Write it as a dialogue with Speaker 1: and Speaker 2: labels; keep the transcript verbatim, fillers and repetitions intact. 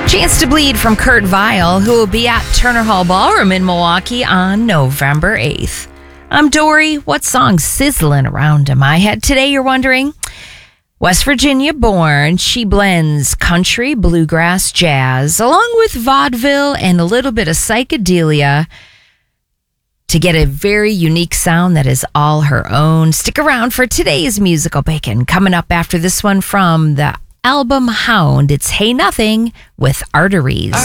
Speaker 1: Chance to Bleed from Kurt Vile, who will be at Turner Hall Ballroom in Milwaukee on November eighth. I'm Dory. What song's sizzling around in my head today, you're wondering? West Virginia born, she blends country, bluegrass, jazz, along with vaudeville and a little bit of psychedelia to get a very unique sound that is all her own. Stick around for today's musical bacon. Coming up after this one from the album Hound, it's Hey Nothing with Arteries.